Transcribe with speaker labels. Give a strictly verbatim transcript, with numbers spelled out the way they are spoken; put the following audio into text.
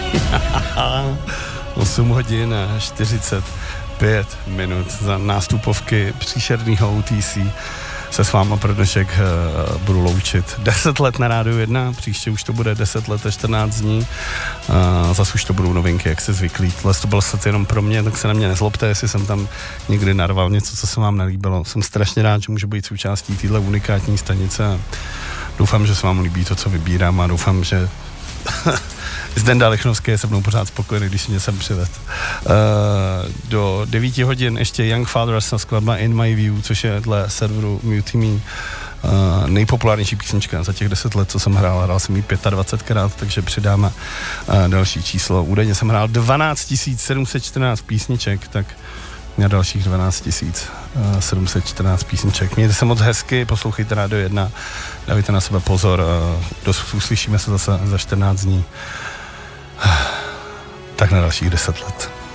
Speaker 1: osm hodin a čtyřicet pět minut za nástupovky příšernýho O T C se s váma pro dnešek uh, budu loučit. deset let na Rádiu jedna, příště už to bude deset let a čtrnáct dní. Uh, zas už to budou novinky, jak se zvyklí. Tohle to bylo snad jenom pro mě, tak se na mě nezlobte, jestli jsem tam někdy narval něco, co se vám nelíbilo. Jsem strašně rád, že můžu být součástí téhle unikátní stanice a doufám, že se vám líbí to, co vybírám a doufám, že Zdenda Lichnovský je se mnou pořád spokojený, když mě sem přived. Uh, do devíti hodin ještě Young Fathers a skladba In My View, což je dle serveru Mutiny uh, nejpopulárnější písnička za těch deset let, co jsem hrál. Hrál jsem ji dvacet pětkrát, takže přidáme uh, další číslo. Údajně jsem hrál dvanáct tisíc sedm set čtrnáct písniček, tak na dalších dvanáct tisíc sedm set čtrnáct písniček. Mějte se moc hezky, poslouchejte Rádio jedna, dávajte na sebe pozor, uh, uslyšíme se zase za čtrnáct dní. Tak na dalších deset let.